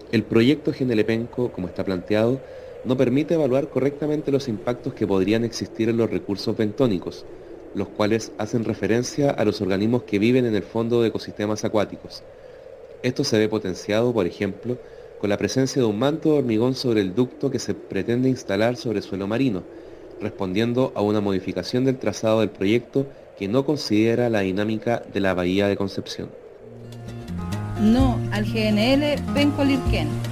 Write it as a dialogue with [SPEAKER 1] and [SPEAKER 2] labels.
[SPEAKER 1] El proyecto GNL Penco, como está planteado, no permite evaluar correctamente los impactos que podrían existir en los recursos bentónicos, los cuales hacen referencia a los organismos que viven en el fondo de ecosistemas acuáticos. Esto se ve potenciado, por ejemplo, con la presencia de un manto de hormigón sobre el ducto que se pretende instalar sobre suelo marino, respondiendo a una modificación del trazado del proyecto que no considera la dinámica de la bahía de Concepción.
[SPEAKER 2] No al GNL Penco Lirquén.